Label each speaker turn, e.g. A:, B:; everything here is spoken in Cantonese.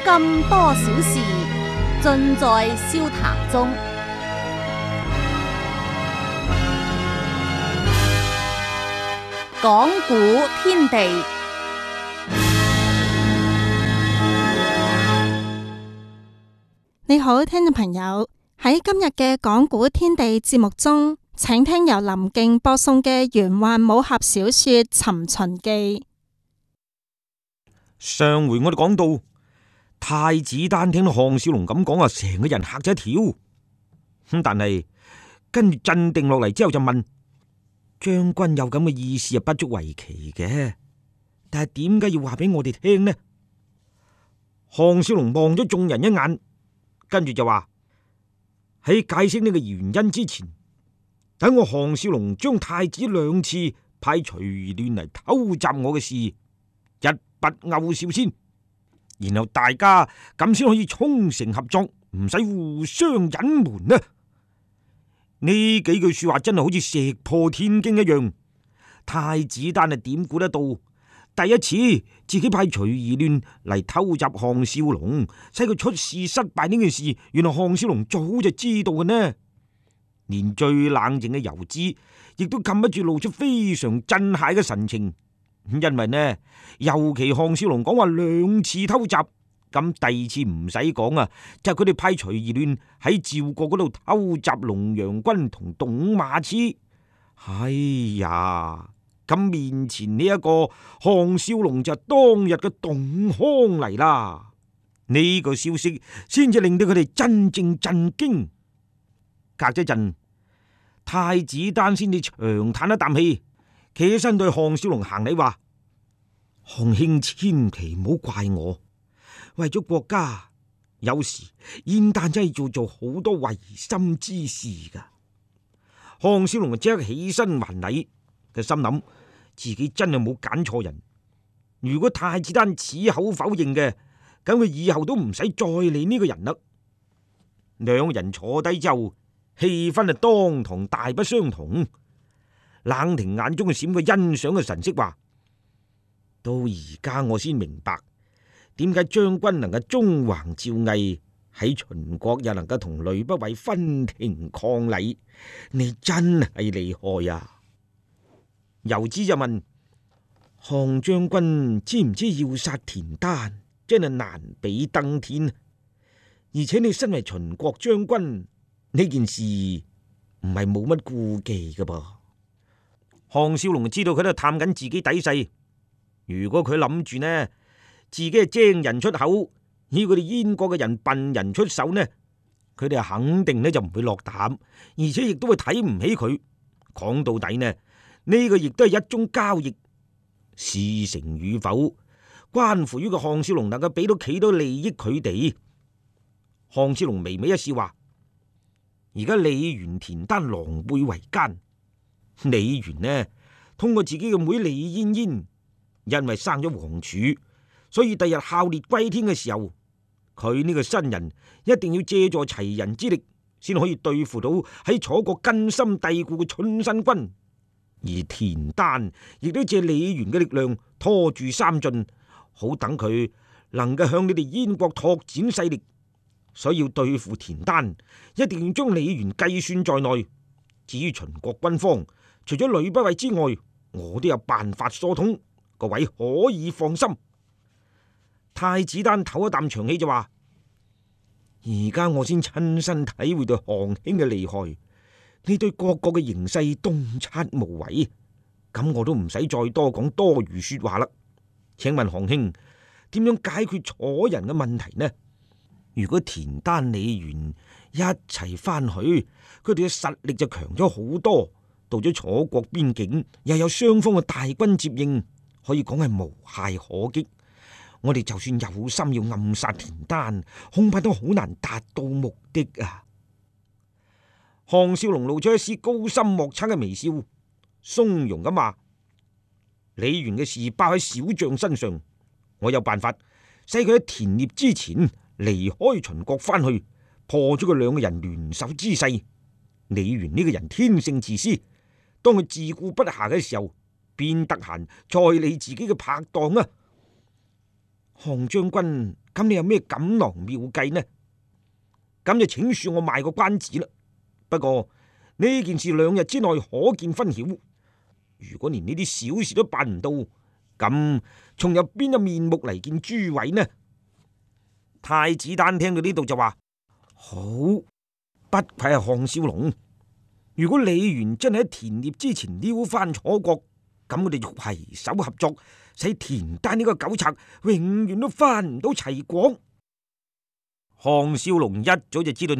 A: 咁多小事，盡在笑談中。講古天地，
B: 你好，聽眾朋友，喺今日嘅講古天地節目中，請聽由林敬播送嘅玄幻武俠小說《尋秦記》。
C: 上回我哋講到太子丹聽到項少龍咁講啊，成個人嚇咗一跳。但係跟住鎮定落嚟之後就問：將軍有咁嘅意思啊，不足為奇嘅，但係點解要話俾我哋聽呢？項少龍望咗眾人一眼，跟住就話：喺解釋呢個原因之前，等我項少龍將太子兩次派徐亂嚟偷襲我嘅事一筆勾銷先，然後大家咁先可以衷誠合作，唔使互相隱瞞呢。呢幾句說話真係好似石破天驚一樣。太子丹係點估得到第一次自己派徐亂嚟偷襲項少龍，使佢出事失敗呢件事，原來項少龍早就知道嘅呢。連最冷靜嘅游之亦都禁不住露出非常震撼嘅神情，因為呢，尤其項少龍講話兩次偷襲，咁第二次唔使講啊，就係佢哋派徐亂喺趙國嗰度偷襲龍陽君同董馬痴。哎呀，咁面前呢一個項少龍就當日嘅董康嚟啦。呢個消息先至令到佢哋真正震驚。隔咗陣，太子丹先至長嘆一啖氣，企起身對項少龍行禮話：項兄千祈唔好怪我，為咗國家，有時燕丹真係要做好多違心之事噶。項少龍就即刻起身還禮，佢心諗自己真係冇揀錯人。如果太子丹矢口否認嘅，咁佢以後都唔使再理呢個人啦。兩人坐低之後，氣氛啊當堂大不相同。冷庭眼中閃過欣賞嘅神色，話：到而家我先明白，點解將軍能夠縱橫趙魏，喺秦國又能夠同呂不韋分庭抗禮，你真係厲害啊！游之就問：項將軍知唔知要殺田丹真係難比登天？而且你身為秦國將軍，呢件事唔係冇乜顧忌噶噃。項少龍知道佢喺度探緊自己底細，如果佢諗住呢，自己係精人出口，要佢哋燕國嘅人笨人出手呢，佢哋肯定呢就唔會落膽，而且亦都會睇唔起佢。講到底呢，呢個亦都係一宗交易，事成與否關乎於個項少龍能夠俾到幾多利益佢哋。項少龍微微一笑話：而家李元田丹狼狽為奸，李元呢通過自己嘅妹李嫣嫣，因為生咗王儲，所以第日孝烈歸天嘅時候，佢呢個新人一定要借助齊人之力，先可以對付到喺楚國根深蒂固嘅春申君。而田丹亦都借李元嘅力量拖住三晉，好等佢能夠向你哋燕國拓展勢力。所以要對付田丹，一定要將李元計算在內。至於秦國軍方，除咗呂不韋之外，我都有辦法疏通，各位可以放心。太子丹唞一啖長氣就話：而家我先親身體會到項兄嘅厲害，你對各國嘅形勢洞察無遺，咁我都唔使再多講多餘說話啦。請問項兄點樣解決楚人嘅問題呢？如果田丹李元一齊翻去，佢哋嘅實力就強咗好多。到咗楚國邊境，又有雙方嘅大軍接應，可以講係無懈可擊。我哋就算有心要暗殺田丹，恐怕都好難達到目的啊！項少龍露出一絲高深莫測嘅微笑，鬆容咁話：李元嘅事包喺小將身上，我有辦法使佢喺田獵之前離開秦國翻去，破咗佢兩個人聯手之勢。李元呢個人天性自私，當佢自顧不暇嘅時候，邊得閒再理自己嘅拍檔啊？ 項將軍，咁你有咩錦囊妙計呢？咁就請恕我賣個關子啦。不過呢件事2日之內可見分曉。如果連呢啲小事都辦唔到，咁仲有邊有面目嚟見諸位呢？太子丹聽到呢度就話：好，不愧係項少龍。如果李元真係喺田獵之前撩翻楚國，咁我哋就攜手合作，使田單呢個狗賊永遠都翻唔到齊國。項少龍一早就知道